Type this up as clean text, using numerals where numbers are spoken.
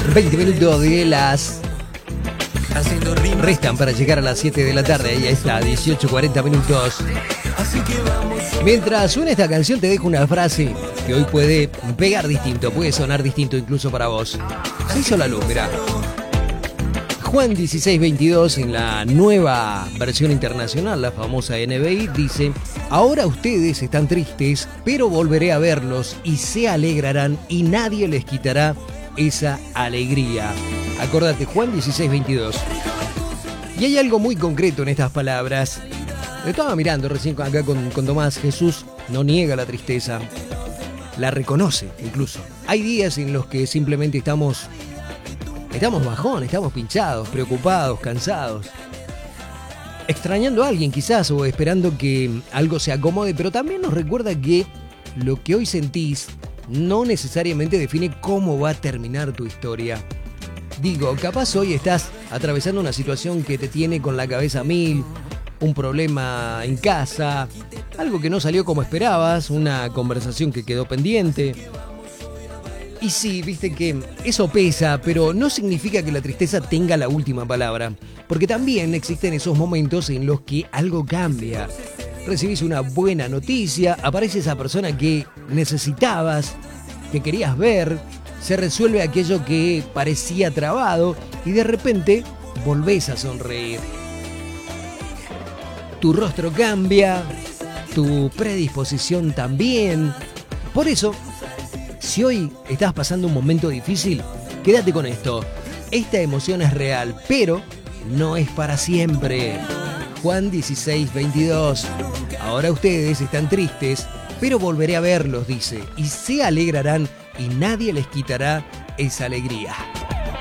20 minutos de las... restan para llegar a las 7 de la tarde. Ahí está, 18:40 minutos. Mientras suena esta canción te dejo una frase que hoy puede pegar distinto, puede sonar distinto incluso para vos. Se hizo la luz, mirá. Juan 16:22 en la nueva versión internacional, la famosa NBI, dice: ahora ustedes están tristes, pero volveré a verlos y se alegrarán y nadie les quitará esa alegría. Acordate, Juan 16:22. Y hay algo muy concreto en estas palabras. Lo estaba mirando recién acá con Tomás. Jesús no niega la tristeza, la reconoce incluso. Hay días en los que simplemente estamos bajón, estamos pinchados, preocupados, cansados, extrañando a alguien quizás o esperando que algo se acomode, pero también nos recuerda que lo que hoy sentís no necesariamente define cómo va a terminar tu historia. Digo, capaz hoy estás atravesando una situación que te tiene con la cabeza a mil, un problema en casa, algo que no salió como esperabas, una conversación que quedó pendiente. Y sí, viste que eso pesa, pero no significa que la tristeza tenga la última palabra, porque también existen esos momentos en los que algo cambia. Recibís una buena noticia, aparece esa persona que necesitabas, que querías ver, se resuelve aquello que parecía trabado y de repente volvés a sonreír. Tu rostro cambia, tu predisposición también. Por eso, si hoy estás pasando un momento difícil, quédate con esto. Esta emoción es real, pero no es para siempre. Juan 16:22. Ahora ustedes están tristes, pero volveré a verlos, dice, y se alegrarán y nadie les quitará esa alegría.